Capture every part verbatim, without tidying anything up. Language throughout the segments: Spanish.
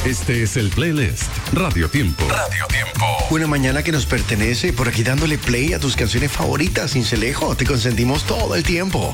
Este es el playlist Radio Tiempo. Radio Tiempo. Una mañana que nos pertenece, por aquí dándole play a tus canciones favoritas, Cincelejo. Te consentimos todo el tiempo.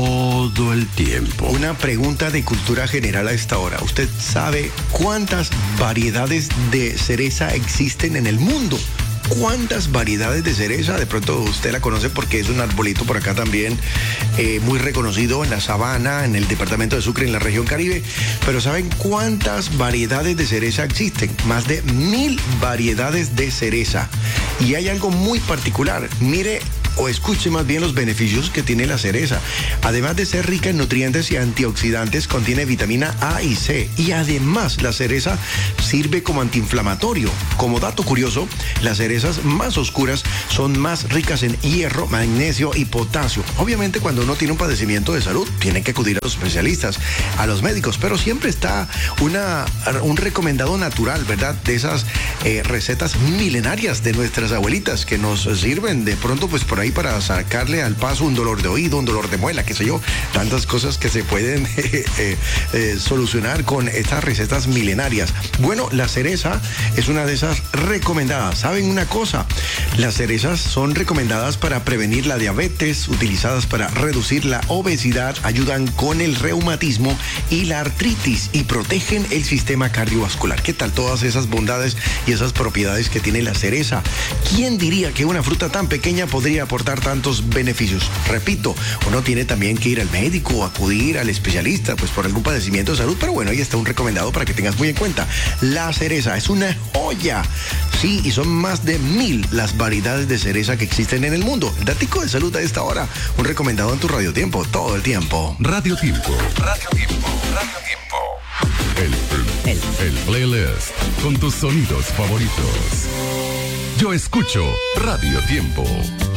Todo el tiempo. Una pregunta de cultura general a esta hora. ¿Usted sabe cuántas variedades de cereza existen en el mundo? ¿Cuántas variedades de cereza? De pronto usted la conoce porque es un arbolito por acá también eh, muy reconocido en la sabana, en el departamento de Sucre, en la región Caribe. Pero ¿saben cuántas variedades de cereza existen? Más de mil variedades de cereza. Y hay algo muy particular. Mire o escuche más bien los beneficios que tiene la cereza. Además de ser rica en nutrientes y antioxidantes, contiene vitamina A y C. Y además la cereza sirve como antiinflamatorio. Como dato curioso, las cerezas más oscuras son más ricas en hierro, magnesio y potasio. Obviamente cuando uno tiene un padecimiento de salud, tiene que acudir a los especialistas, a los médicos, pero siempre está una, un recomendado natural, ¿verdad? De esas eh, recetas milenarias de nuestras abuelitas que nos sirven de pronto pues por ahí para sacarle al paso un dolor de oído, un dolor de muela, qué sé yo, tantas cosas que se pueden eh, eh, eh, solucionar con estas recetas milenarias. Bueno, la cereza es una de esas recomendadas. ¿Saben una cosa? Las cerezas son recomendadas para prevenir la diabetes, utilizadas para reducir la obesidad, ayudan con el reumatismo y la artritis y protegen el sistema cardiovascular. ¿Qué tal todas esas bondades y esas propiedades que tiene la cereza? ¿Quién diría que una fruta tan pequeña podría aportar tantos beneficios? Repito, uno tiene también que ir al médico o acudir al especialista pues por algún padecimiento de salud, pero bueno, ahí está un recomendado para que tengas muy en cuenta. La cereza es una joya, sí, y son más de mil las variedades de cereza que existen en el mundo. El datico de salud a esta hora, un recomendado en tu Radio Tiempo, todo el tiempo. Radio Tiempo. Radio Tiempo. Radio Tiempo. El, el, el playlist con tus sonidos favoritos. Yo escucho Radio Tiempo.